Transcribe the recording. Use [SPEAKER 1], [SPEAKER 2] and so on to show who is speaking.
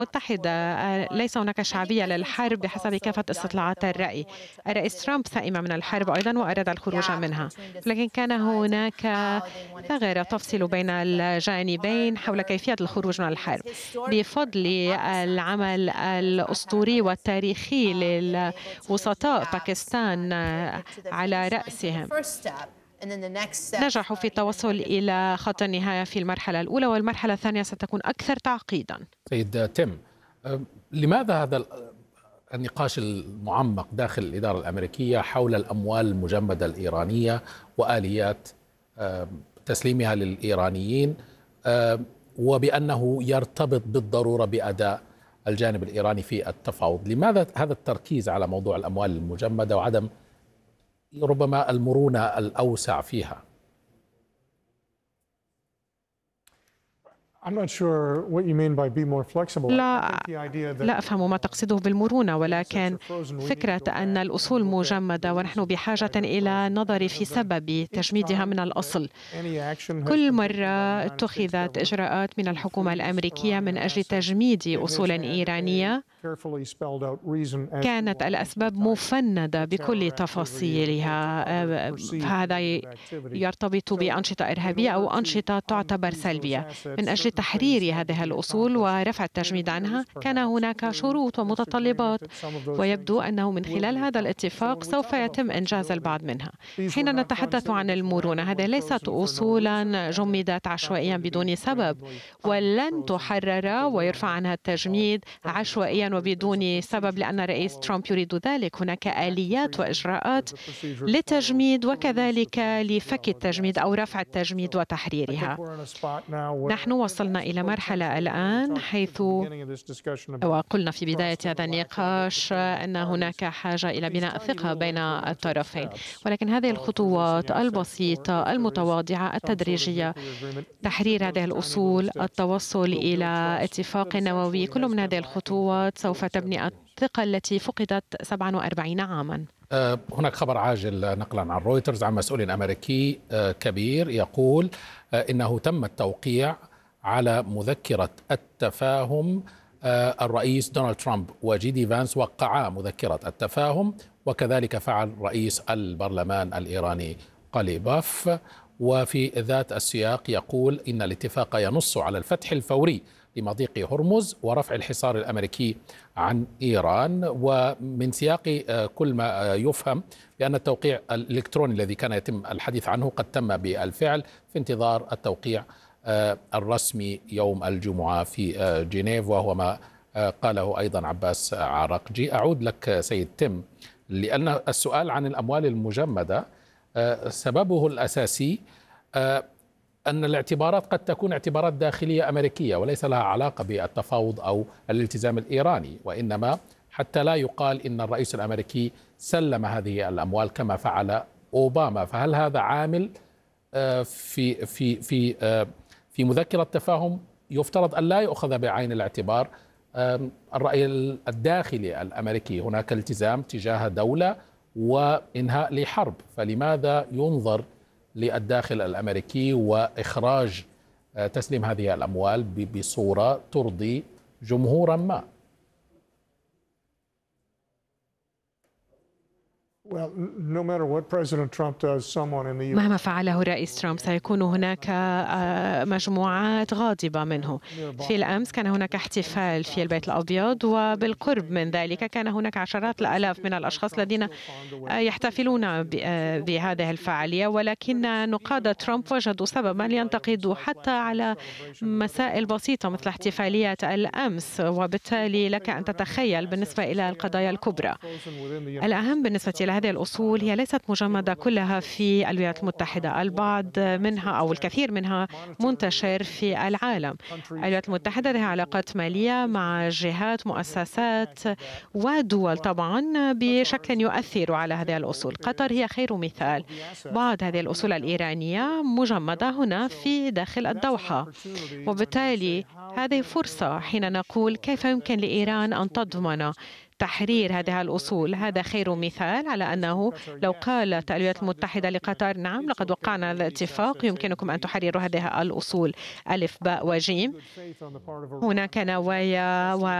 [SPEAKER 1] المتحدة ليس هناك شعبية للحرب بحسب كافة استطلاعات الرأي. الرئيس ترامب سئم من الحرب أيضا وأراد الخروج منها، لكن كان هناك ثغرة تفصل بين الجانبين حول كيفية الخروج من الحرب بفضل العمل الأسطوري والتاريخي للوسطاء باكستان على رأسهم. نجحوا في التوصل إلى خط النهاية في المرحلة الأولى، والمرحلة الثانية ستكون أكثر تعقيدا.
[SPEAKER 2] سيد تيم، لماذا هذا النقاش المعمق داخل الإدارة الأمريكية حول الأموال المجمدة الإيرانية وآليات تسليمها للإيرانيين، وبأنه يرتبط بالضرورة بأداء الجانب الإيراني في التفاوض؟ لماذا هذا التركيز على موضوع الأموال المجمدة وعدم ربما المرونة الأوسع فيها؟
[SPEAKER 1] لا أفهم ما تقصده بالمرونة، ولكن فكرة أن الأصول مجمدة ونحن بحاجة إلى النظر في سبب تجميدها من الأصل. كل مرة اتخذت إجراءات من الحكومة الأمريكية من أجل تجميد أصول إيرانية كانت الأسباب مفندة بكل تفاصيلها. هذا يرتبط بأنشطة إرهابية أو أنشطة تعتبر سلبية. من أجل تحرير هذه الأصول ورفع التجميد عنها كان هناك شروط ومتطلبات، ويبدو أنه من خلال هذا الاتفاق سوف يتم إنجاز البعض منها. حين نتحدث عن المرونة، هذه ليست أصولا جمدت عشوائيا بدون سبب، ولن تحرر ويرفع عنها التجميد عشوائيا وبدون سبب لأن الرئيس ترامب يريد ذلك. هناك آليات وإجراءات للتجميد وكذلك لفك التجميد أو رفع التجميد وتحريرها. نحن وصلنا إلى مرحلة الآن حيث وقلنا في بداية هذا النقاش أن هناك حاجة إلى بناء ثقة بين الطرفين، ولكن هذه الخطوات البسيطة المتواضعة التدريجية، تحرير هذه الأصول، التوصل إلى اتفاق نووي، كل من هذه الخطوات سوف تبني الثقة التي فقدت 47 عاما.
[SPEAKER 2] هناك خبر عاجل نقلا عن رويترز عن مسؤول أمريكي كبير يقول إنه تم التوقيع على مذكرة التفاهم. الرئيس دونالد ترامب وجي دي فانس وقعا مذكرة التفاهم، وكذلك فعل رئيس البرلمان الإيراني قليباف. وفي ذات السياق يقول إن الاتفاق ينص على الفتح الفوري لمضيق هرمز ورفع الحصار الأمريكي عن إيران. ومن سياق كل ما يفهم بأن التوقيع الإلكتروني الذي كان يتم الحديث عنه قد تم بالفعل، في انتظار التوقيع الرسمي يوم الجمعة في جنيف، وهو ما قاله أيضا عباس عراقجي. أعود لك سيد تيم، لأن السؤال عن الأموال المجمدة سببه الأساسي أن الاعتبارات قد تكون اعتبارات داخلية أمريكية وليس لها علاقة بالتفاوض أو الالتزام الإيراني، وإنما حتى لا يقال إن الرئيس الأمريكي سلم هذه الأموال كما فعل أوباما. فهل هذا عامل في في في في مذكرة التفاهم يفترض أن لا يؤخذ بعين الاعتبار؟ الرأي الداخلي الأمريكي هناك التزام تجاه دولة وإنهاء لحرب، فلماذا ينظر للداخل الأمريكي وإخراج تسليم هذه الأموال بصورة ترضي جمهورا ما؟
[SPEAKER 1] مهما فعله الرئيس ترامب سيكون هناك مجموعات غاضبة منه. في الأمس كان هناك احتفال في البيت الأبيض، وبالقرب من ذلك كان هناك عشرات الآلاف من الأشخاص الذين يحتفلون بهذه الفعالية، ولكن نقاد ترامب وجدوا سببا لينتقدوا حتى على مسائل بسيطة مثل احتفالية الأمس. وبالتالي لك أن تتخيل بالنسبة إلى القضايا الكبرى. الأهم بالنسبة إلى هذه الأصول هي ليست مجمدة كلها في الولايات المتحدة، البعض منها أو الكثير منها منتشر في العالم. الولايات المتحدة لها علاقات مالية مع جهات، مؤسسات ودول طبعا بشكل يؤثر على هذه الأصول. قطر هي خير مثال. بعض هذه الأصول الإيرانية مجمدة هنا في داخل الدوحة، وبالتالي هذه فرصة حين نقول كيف يمكن لإيران أن تضمن تحرير هذه الأصول. هذا خير مثال على أنه لو قالت الولايات المتحدة لقطر نعم لقد وقعنا على الاتفاق يمكنكم أن تحرروا هذه الأصول ألف باء وجيم، هناك نوايا